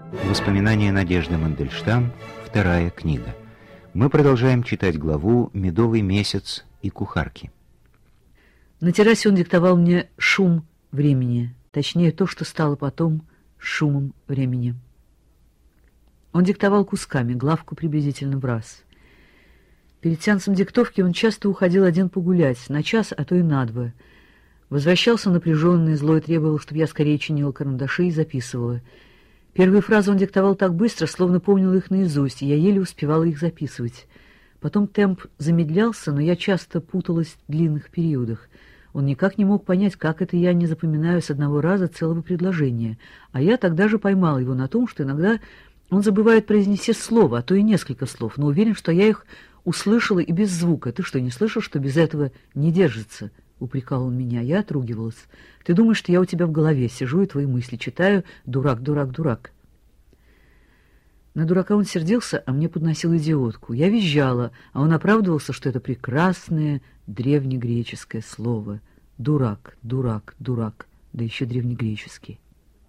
Воспоминания Надежды Мандельштам, вторая книга. Мы продолжаем читать главу «Медовый месяц и кухарки». На террасе он диктовал мне шум времени, точнее то, что стало потом шумом времени. Он диктовал кусками, главку приблизительно в раз. Перед сеансом диктовки он часто уходил один погулять, на час, а то и на два. Возвращался напряженный, злой, требовал, чтобы я скорее чинила карандаши и записывала. Первые фразы он диктовал так быстро, словно помнил их наизусть, и я еле успевала их записывать. Потом темп замедлялся, но я часто путалась в длинных периодах. Он никак не мог понять, как это я не запоминаю с одного раза целого предложения. А я тогда же поймала его на том, что иногда он забывает произнести слово, а то и несколько слов, но уверен, что я их услышала и без звука. «Ты что, не слышал, что без этого не держится?» — упрекал он меня. Я отругивалась. «Ты думаешь, что я у тебя в голове сижу и твои мысли читаю? Дурак, дурак, дурак». На дурака он сердился, а мне подносил идиотку. Я визжала, а он оправдывался, что это прекрасное древнегреческое слово. Дурак, дурак, дурак, да еще древнегреческий.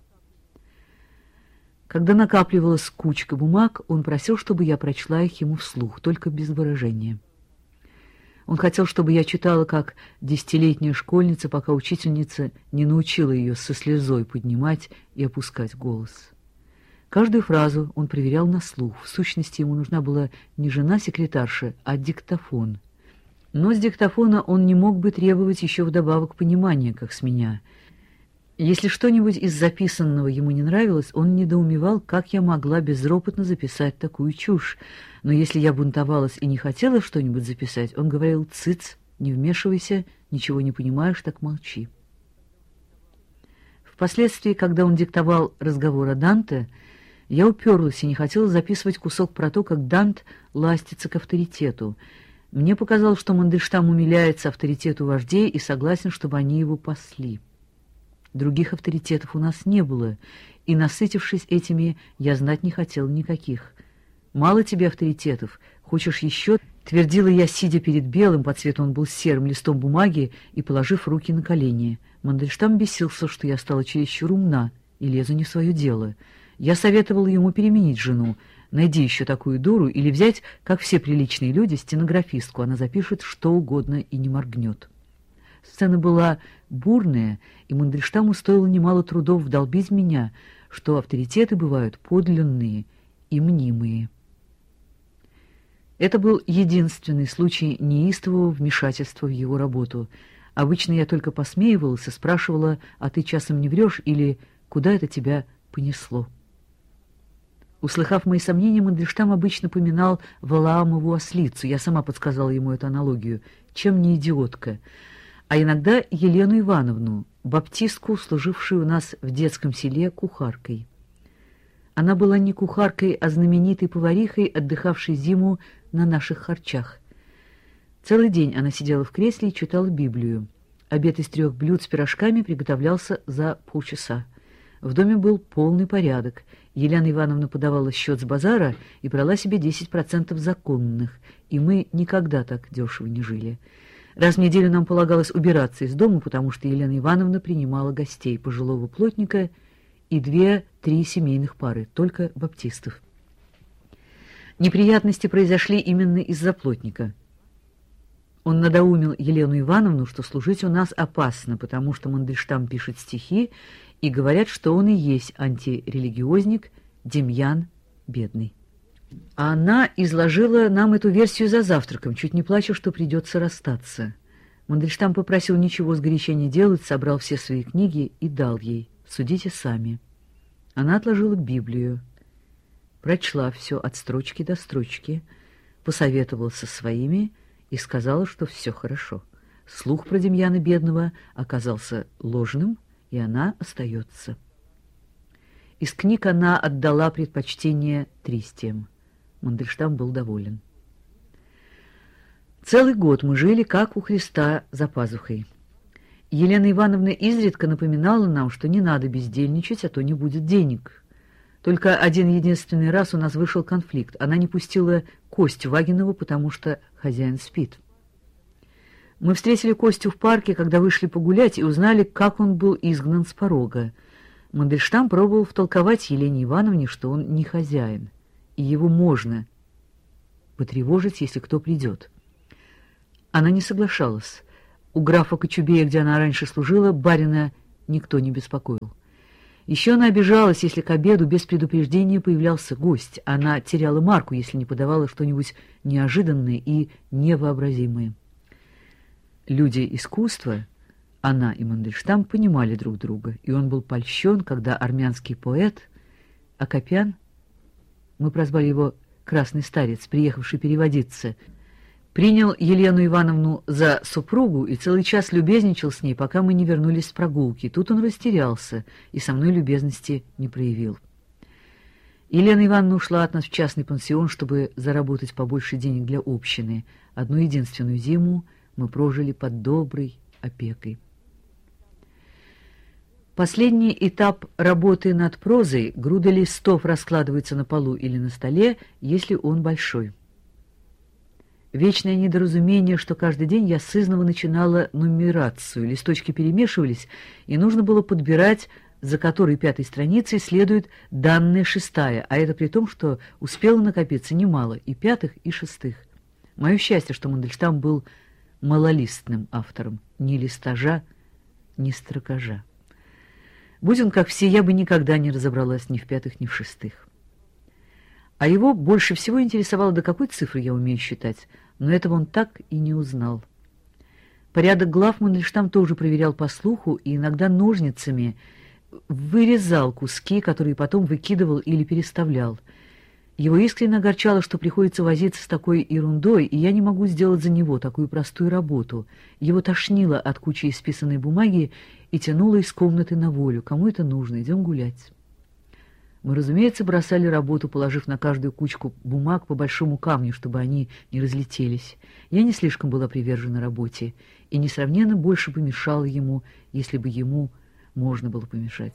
Когда накапливалась кучка бумаг, он просил, чтобы я прочла их ему вслух, только без выражения. Он хотел, чтобы я читала, как 10-летняя школьница, пока учительница не научила ее со слезой поднимать и опускать голос. Каждую фразу он проверял на слух. В сущности, ему нужна была не жена-секретарша, а диктофон. Но с диктофона он не мог бы требовать еще вдобавок понимания, как с меня. Если что-нибудь из записанного ему не нравилось, он недоумевал, как я могла безропотно записать такую чушь. Но если я бунтовалась и не хотела что-нибудь записать, он говорил: «Цыц, не вмешивайся, ничего не понимаешь, так молчи». Впоследствии, когда он диктовал разговор о Данте, я уперлась и не хотела записывать кусок про то, как Дант ластится к авторитету. Мне показалось, что Мандельштам умиляется авторитету вождей и согласен, чтобы они его пасли. Других авторитетов у нас не было, и, насытившись этими, я знать не хотела никаких. «Мало тебе авторитетов? Хочешь еще?» — твердила я, сидя перед белым, по цвету он был серым, листом бумаги и положив руки на колени. Мандельштам бесился, что я стала чересчур умна и лезу не в свое дело. Я советовала ему переменить жену. Найди еще такую дуру или взять, как все приличные люди, стенографистку. Она запишет что угодно и не моргнет. Сцена была бурная, и Мандельштаму стоило немало трудов вдолбить меня, что авторитеты бывают подлинные и мнимые. Это был единственный случай неистового вмешательства в его работу. Обычно я только посмеивалась и спрашивала: «А ты часом не врешь?» или «Куда это тебя понесло?» Услыхав мои сомнения, Мандельштам обычно поминал Валаамову ослицу. Я сама подсказала ему эту аналогию. Чем не идиотка? А иногда Елену Ивановну, баптистку, служившую у нас в детском селе кухаркой. Она была не кухаркой, а знаменитой поварихой, отдыхавшей зиму на наших харчах. Целый день она сидела в кресле и читала Библию. Обед из 3 блюд с пирожками приготовлялся за полчаса. В доме был полный порядок. Елена Ивановна подавала счет с базара и брала себе 10% законных, и мы никогда так дешево не жили. Раз в неделю нам полагалось убираться из дома, потому что Елена Ивановна принимала гостей, пожилого плотника и 2-3 семейных пары, только баптистов. Неприятности произошли именно из-за плотника. Он надоумил Елену Ивановну, что служить у нас опасно, потому что Мандельштам пишет стихи, и говорят, что он и есть антирелигиозник Демьян Бедный. А она изложила нам эту версию за завтраком, чуть не плача, что придется расстаться. Мандельштам попросил ничего сгоряча не делать, собрал все свои книги и дал ей. Судите сами. Она отложила Библию, прочла все от строчки до строчки, посоветовала со своими и сказала, что все хорошо. Слух про Демьяна Бедного оказался ложным, и она остается. Из книг она отдала предпочтение тристиям. Мандельштам был доволен. Целый год мы жили, как у Христа за пазухой. Елена Ивановна изредка напоминала нам, что не надо бездельничать, а то не будет денег. Только один единственный раз у нас вышел конфликт. Она не пустила Костю Вагинова, потому что хозяин спит. Мы встретили Костю в парке, когда вышли погулять, и узнали, как он был изгнан с порога. Мандельштам пробовал втолковать Елене Ивановне, что он не хозяин, и его можно потревожить, если кто придет. Она не соглашалась. У графа Кочубея, где она раньше служила, барина никто не беспокоил. Еще она обижалась, если к обеду без предупреждения появлялся гость. Она теряла марку, если не подавала что-нибудь неожиданное и невообразимое. Люди искусства, она и Мандельштам, понимали друг друга, и он был польщен, когда армянский поэт Акопян, мы прозвали его «Красный старец», приехавший переводиться, принял Елену Ивановну за супругу и целый час любезничал с ней, пока мы не вернулись с прогулки. Тут он растерялся и со мной любезности не проявил. Елена Ивановна ушла от нас в частный пансион, чтобы заработать побольше денег для общины. Одну единственную зиму мы прожили под доброй опекой. Последний этап работы над прозой — груда листов раскладывается на полу или на столе, если он большой. Вечное недоразумение, что каждый день я сызнова начинала нумерацию, листочки перемешивались, и нужно было подбирать, за которой 5-й страницей следует данная 6-я, а это при том, что успело накопиться немало и 5-х, и 6-х. Мое счастье, что Мандельштам был малолистным автором, ни листажа, ни строкажа. Будь он как все, я бы никогда не разобралась ни в 5-х, ни в 6-х. А его больше всего интересовало, до какой цифры я умею считать, но этого он так и не узнал. Порядок глав Мандельштам тоже проверял по слуху и иногда ножницами вырезал куски, которые потом выкидывал или переставлял. Его искренне огорчало, что приходится возиться с такой ерундой, и я не могу сделать за него такую простую работу. Его тошнило от кучи исписанной бумаги и тянуло из комнаты на волю. Кому это нужно? Идем гулять. Мы, разумеется, бросали работу, положив на каждую кучку бумаг по большому камню, чтобы они не разлетелись. Я не слишком была привержена работе, и несравненно больше помешала ему, если бы ему можно было помешать.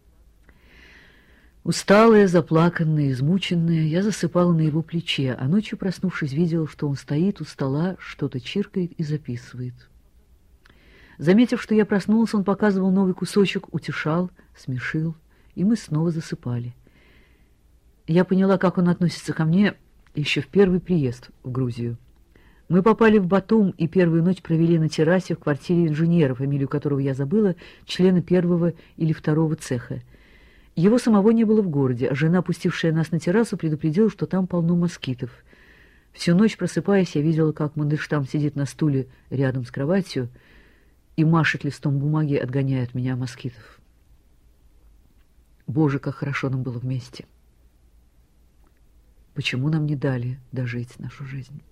Усталая, заплаканная, измученная, я засыпала на его плече, а ночью, проснувшись, видела, что он стоит у стола, что-то чиркает и записывает. Заметив, что я проснулась, он показывал новый кусочек, утешал, смешил, и мы снова засыпали. Я поняла, как он относится ко мне еще в первый приезд в Грузию. Мы попали в Батум и первую ночь провели на террасе в квартире инженера, фамилию которого я забыла, члена 1-го или 2-го цеха. Его самого не было в городе, а жена, пустившая нас на террасу, предупредила, что там полно москитов. Всю ночь, просыпаясь, я видела, как Мандельштам сидит на стуле рядом с кроватью и машет листом бумаги, отгоняя от меня москитов. Боже, как хорошо нам было вместе. Почему нам не дали дожить нашу жизнь?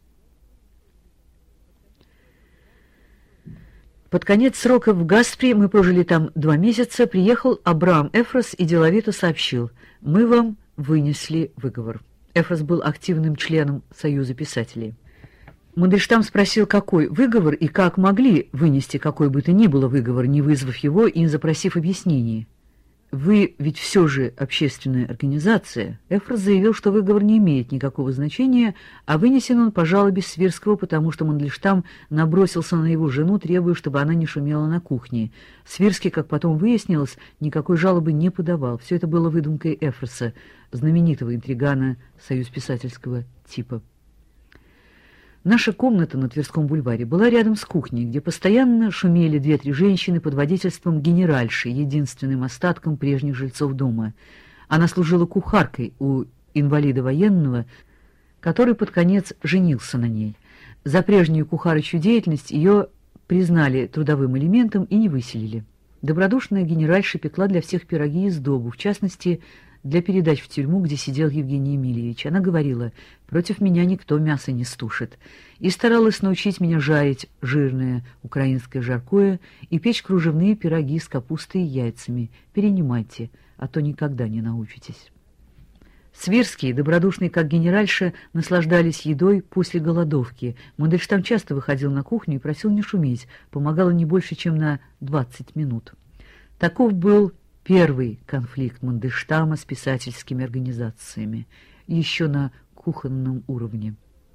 Под конец срока в Гаспре, мы прожили там 2 месяца, приехал Абрам Эфрос и деловито сообщил: «Мы вам вынесли выговор». Эфрос был активным членом Союза писателей. Мандельштам спросил, какой выговор и как могли вынести какой бы то ни было выговор, не вызвав его и не запросив объяснений. «Вы ведь все же общественная организация». Эфрос заявил, что выговор не имеет никакого значения, а вынесен он по жалобе Свирского, потому что Мандельштам набросился на его жену, требуя, чтобы она не шумела на кухне. Свирский, как потом выяснилось, никакой жалобы не подавал. Все это было выдумкой Эфроса, знаменитого интригана союзписательского типа. Наша комната на Тверском бульваре была рядом с кухней, где постоянно шумели 2-3 женщины под водительством генеральши, единственным остатком прежних жильцов дома. Она служила кухаркой у инвалида военного, который под конец женился на ней. За прежнюю кухарочью деятельность ее признали трудовым элементом и не выселили. Добродушная генеральша пекла для всех пироги и сдобу, в частности, для передач в тюрьму, где сидел Евгений Емельевич. Она говорила: «Против меня никто мясо не стушит», и старалась научить меня жарить жирное украинское жаркое и печь кружевные пироги с капустой и яйцами. Перенимайте, а то никогда не научитесь. Свирские, добродушные как генеральша, наслаждались едой после голодовки. Мандельштам часто выходил на кухню и просил не шуметь, помогало не больше, чем на 20 минут. Таков был первый конфликт Мандельштама с писательскими организациями, еще на кухонном уровне.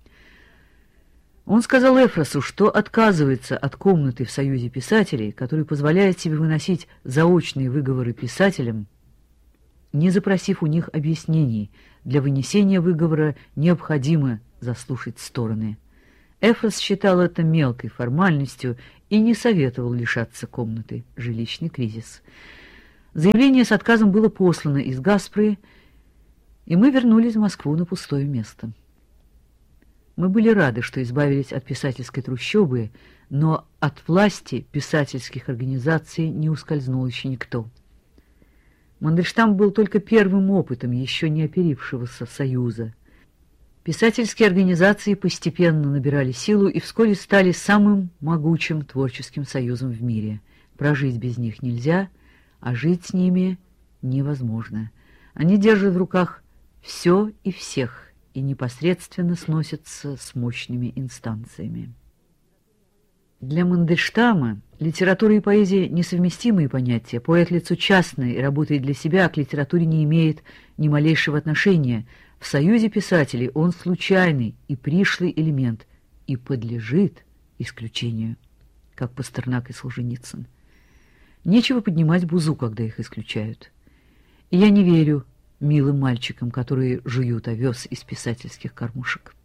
Он сказал Эфросу, что отказывается от комнаты в Союзе писателей, который позволяет себе выносить заочные выговоры писателям, не запросив у них объяснений. Для вынесения выговора необходимо заслушать стороны. Эфрос считал это мелкой формальностью и не советовал лишаться комнаты. Жилищный кризис. Заявление с отказом было послано из Гаспры, и мы вернулись в Москву на пустое место. Мы были рады, что избавились от писательской трущобы, но от власти писательских организаций не ускользнул еще никто. Мандельштам был только первым опытом еще не оперившегося союза. Писательские организации постепенно набирали силу и вскоре стали самым могучим творческим союзом в мире. Прожить без них нельзя, а жить с ними невозможно. Они держат в руках все и всех и непосредственно сносятся с мощными инстанциями. Для Мандельштама литература и поэзия — несовместимые понятия. Поэт — лицо частное и работает для себя, а к литературе не имеет ни малейшего отношения. В союзе писателей он случайный и пришлый элемент и подлежит исключению, как Пастернак и Солженицын. Нечего поднимать бузу, когда их исключают. И я не верю милым мальчикам, которые жуют овес из писательских кормушек.